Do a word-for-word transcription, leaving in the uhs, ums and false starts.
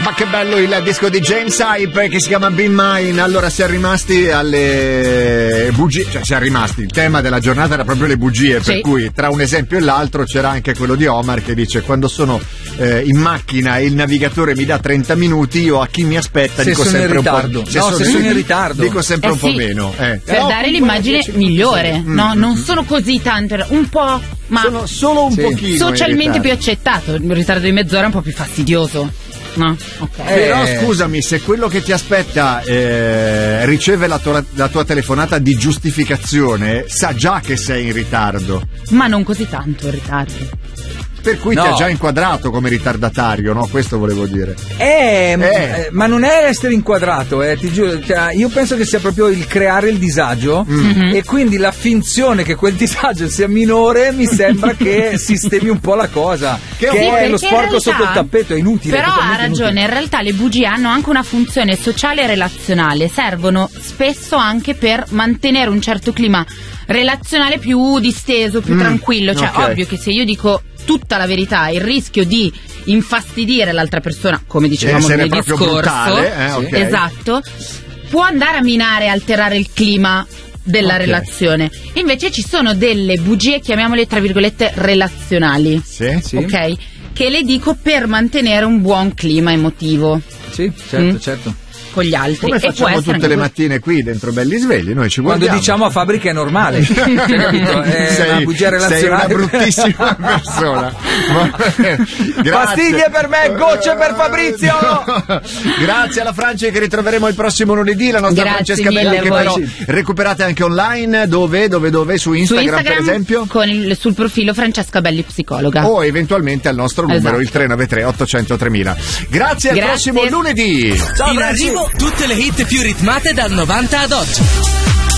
Ma che bello il disco di James Hype che si chiama Be Mine. Allora si è rimasti alle bugie, cioè si è rimasti, il tema della giornata era proprio le bugie, sì. Per cui tra un esempio e l'altro c'era anche quello di Omar che dice: quando sono eh, in macchina e il navigatore mi dà trenta minuti, io a chi mi aspetta se dico sono sempre in ritardo. un po'. Se no, sono se sono in ritardo dico sempre eh un po' sì, meno eh. Per Però dare l'immagine migliore, mm, no? Non sono così tanto, un po', ma sono solo un sì. pochino socialmente più accettato. Il ritardo di mezz'ora è un po' più fastidioso. No, okay. eh, Però scusami, se quello che ti aspetta eh, riceve la tua, la tua telefonata di giustificazione, sa già che sei in ritardo. Ma non così tanto in ritardo. Per cui no. ti ha già inquadrato come ritardatario, no? Questo volevo dire. Eh, eh. ma non è essere inquadrato, eh, ti giuro. Cioè, io penso che sia proprio il creare il disagio mm-hmm. e quindi la finzione che quel disagio sia minore mi sembra che sistemi un po' la cosa. Che, che sì, è lo sporco realtà, sotto il tappeto, è inutile. Però ha ragione, inutile. In realtà le bugie hanno anche una funzione sociale e relazionale, servono spesso anche per mantenere un certo clima relazionale più disteso, più mm, tranquillo. Cioè, okay. Ovvio che se io dico tutta la verità, il rischio di infastidire l'altra persona, come dicevamo nel discorso, brutale, eh, okay. Esatto, può andare a minare e alterare il clima della okay. relazione. Invece ci sono delle bugie, chiamiamole tra virgolette relazionali, sì, sì. ok? Che le dico per mantenere un buon clima emotivo. Sì, certo, mm? certo. Con gli altri. Come facciamo tutte le mattine qui dentro Belli Svegli, noi ci guardiamo. Quando diciamo a Fabbrica è normale, cioè, capito? È sei, una bugia relazionale. Sei una bruttissima persona. Pastiglie per me, gocce per Fabrizio. Grazie alla Francia, che ritroveremo il prossimo lunedì. La nostra Grazie Francesca Belli, che voi. però recuperate anche online. Dove, dove, dove? Su Instagram, su Instagram per esempio? Con il, sul profilo Francesca Belli Psicologa. O eventualmente al nostro numero, esatto. Il tre nove tre otto zero zero tremila. Grazie, al Grazie. prossimo lunedì. Ciao, in arrivo tutte le hit più ritmate dal novanta ad oggi.